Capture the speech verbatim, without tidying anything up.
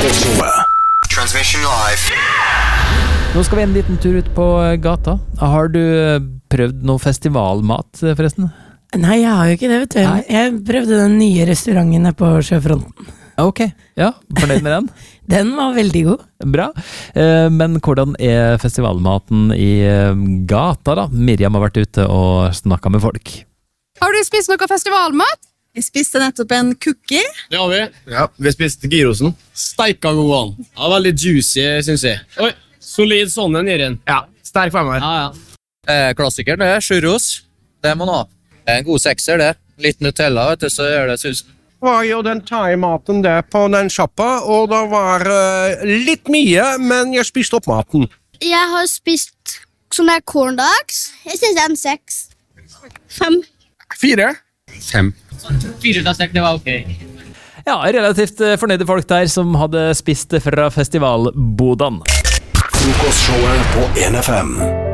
Frokostshowet. Transmission live. Nå skal vi en liten tur ut på gata. Har du prøvd noe festivalmat, forresten? Nei, jeg har jo ikke det, vet du. Nei. Jeg prøvde den nye restauranten her på Sjøfronten. Ok, ja, fornøyd med den? Den var veldig god. Bra. Eh, Men hvordan er festivalmaten i eh, gata da? Miriam har vært ute og snakket med folk. Har du spist noe festivalmat? Jeg spiste nettopp en cookie. Det har vi. Ja, vi spiste gyrosen. Steika god an. Ja, veldig juicy, synes jeg. Oi, solid sånn en gir en. Ja, sterk femmer. Ja, ja. Eh, klassikeren det er churros. Det må man ha. Det er en god sekser det. Litt Nutella, vet du, så gjør det sus. Var jo den thai-maten der på den shoppa, og det var uh, litt mye, men jeg spiste opp maten. Jeg har spist sånne corndogs. Jeg synes det er en seks. Fem. Fire. Fem. Fire til seks, det var ok. Ja, relativt eh, fornøyde folk der som hadde spist fra festivalbodan. Frokostshowet på en F M.